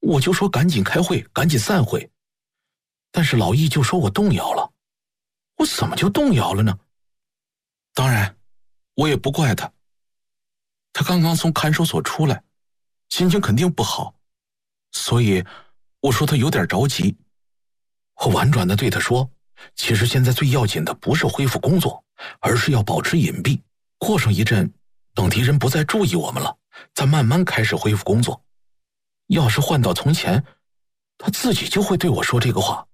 我就说赶紧开会，赶紧散会。但是老易就说我动摇了。我怎么就动摇了呢？当然，我也不怪他。他刚刚从看守所出来，心情肯定不好，所以我说他有点着急。我婉转地对他说，其实现在最要紧的不是恢复工作，而是要保持隐蔽，过上一阵，等敌人不再注意我们了，再慢慢开始恢复工作。要是换到从前，他自己就会对我说这个话。